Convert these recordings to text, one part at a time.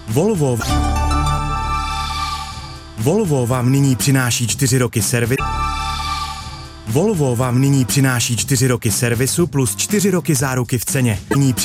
Volvo vám nyní přináší 4 roky servisu plus 4 roky záruky v ceně.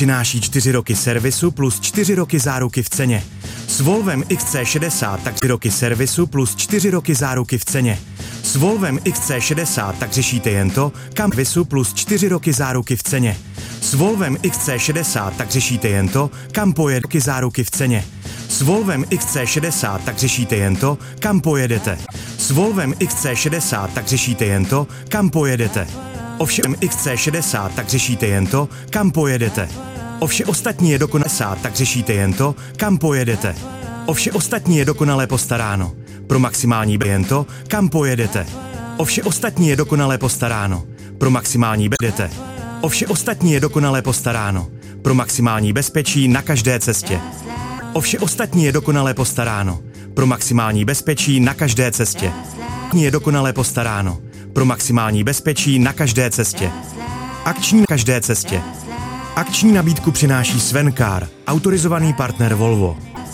S Volvem XC60 tak 3 roky servisu plus 4 roky záruky v ceně. S Volvem XC60 tak řešíte jen to, kam visu plus 4 roky záruky v ceně. S Volvem XC60 tak řešíte jen to, kam pojedete záruky v ceně. S Volvem XC60 tak řešíte jen to, kam pojedete. S Volvem XC60 tak řešíte jen to, kam pojedete. Ovšem XC60 tak řešíte jen to, kam pojedete. Ovše ostatní je dokonale tak řešíte jen to, kam pojedete. Ovše ostatní je dokonale postaráno. Pro maximální jen to, kam pojedete. Ovše ostatní je dokonale postaráno. Pro maximální bedete. Ovše ostatní je dokonale postaráno. Pro maximální bezpečí na každé cestě. Ovše ostatní je dokonale postaráno. Pro maximální bezpečí na každé cestě. Je dokonale postaráno. Pro maximální bezpečí na každé cestě. Akční na každé cestě. Akční nabídku přináší Svencar, autorizovaný partner Volvo.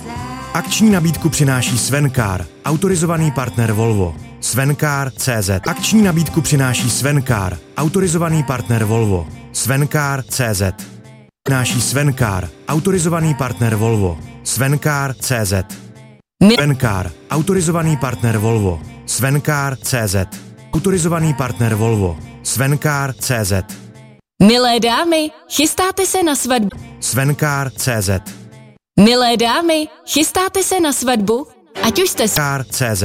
Akční nabídku přináší Svencar, autorizovaný partner Volvo. Svencar.cz. Akční nabídku přináší Svencar, autorizovaný partner Volvo. Svencar.cz. Přináší Svencar, autorizovaný partner Volvo. Svencar.cz. Svencar, autorizovaný partner Volvo. Svencar.cz. Autorizovaný partner Volvo. Svencar.cz. Milé dámy, chystáte se na svatbu? Svencar.cz. Milé dámy, chystáte se na svatbu? Ať už jste Svencar.cz.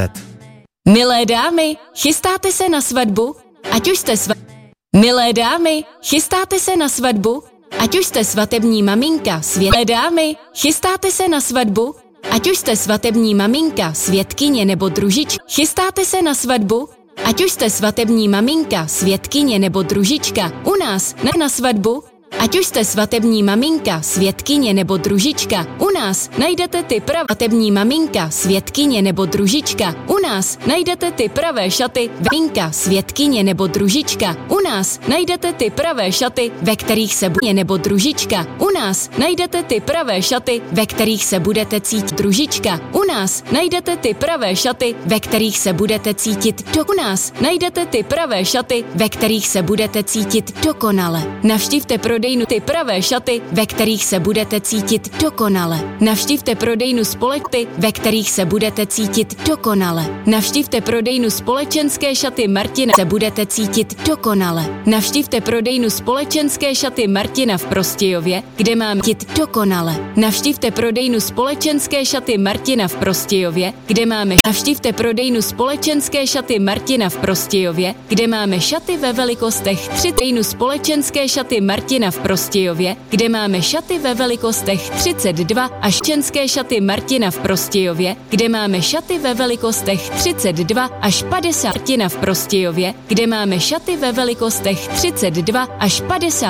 Milé dámy, chystáte se na svatbu? Ať už jste Milé dámy, chystáte se na svatbu? Ať už jste svatební maminka, Milé dámy, chystáte se na svatbu? Ať už jste svatební maminka, svědkyně nebo družička. Chystáte se na svatbu? Ať už jste svatební maminka, svědkyně nebo družička. U nás na svatbu? Ať už jste svatební maminka, svědkyně nebo družička. U nás najdete ty svatební maminka, svědkyně nebo družička. U nás najdete ty pravé šaty, maminka, svědkyně nebo družička. U nás najdete ty pravé šaty, ve kterých se bude nebo družička. U nás najdete ty pravé šaty, ve kterých se budete cítit družička. U nás najdete ty pravé šaty, ve kterých se budete cítit U nás najdete ty pravé šaty, ve kterých se budete cítit dokonale. Navštivte prodejnu ty pravé šaty, ve kterých se budete cítit dokonale. Navštivte prodejnu společty, ve kterých se budete cítit dokonale. Navštivte prodejnu společenské šaty Martina, se budete cítit dokonale. Navštivte prodejnu společenské šaty Martina v Prostějově, kde máme cítit dokonale. Navštivte prodejnu společenské šaty Martina v Prostějově, kde máme Navštivte prodejnu společenské šaty Martina v Prostějově, kde máme šaty ve velikostech 3. Prodejnu společenské šaty Martina v Prostějově, kde máme šaty ve velikostech 32 až ženské šaty Martina v Prostějově, kde máme šaty ve velikostech 32 až 50 Martina v Prostějově, kde máme šaty ve velikostech 32 až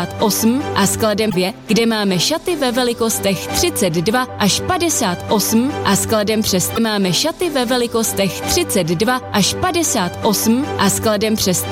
58 a skladem kde máme šaty ve velikostech 32 až 58 a skladem přes máme šaty ve velikostech 32 až 58 a skladem přes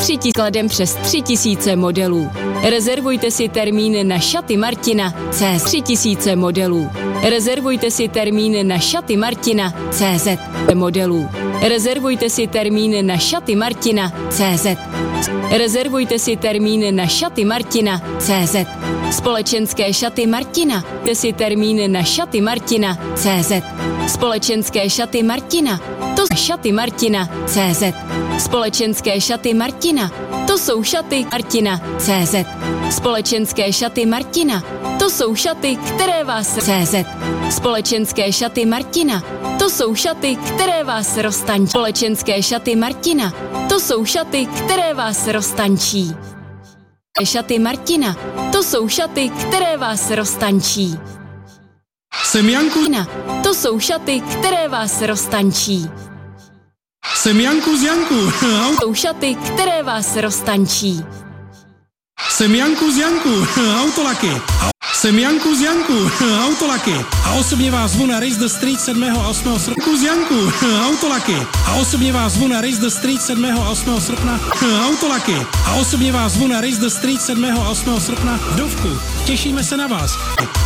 3000 modelů. Rezervujte si termín na šaty Martina CZ 3000 modelů. Rezervujte si termín na šaty Martina CZ modelů. Rezervujte si termín na šaty Martina CZ. Rezervujte si termín na šaty Martina CZ. Společenské šaty Martina. Rezervujte si termín na šaty Martina CZ. Společenské šaty Martina. To jsou šaty Martina CZ. Společenské šaty Martina. To jsou šaty Martina CZ. Společenské šaty Martina. To jsou šaty, které vás CZ. Společenské šaty Martina. To jsou šaty, které vás roztančí. Společenské šaty Martina. To jsou šaty, které vás roztančí. Šaty Martina. To jsou šaty, které vás roztančí. Jsem Janku. To jsou šaty, které vás roztančí. Jsem Janku z Janku. To jsou šaty, které vás roztančí. Jsem Janku z Janku. Autolaky. Jsem Janku z Janku. Autolaky. A osobně vás zvu na Race the Street 7. a 8. srpna. Z Janku. Autolaky. A osobně vás zvu na Race the Street 7. a 8. srpna. Autolaky. A osobně vás zvu na Race the Street 7. a 8. srpna v Dovku. Těšíme se na vás.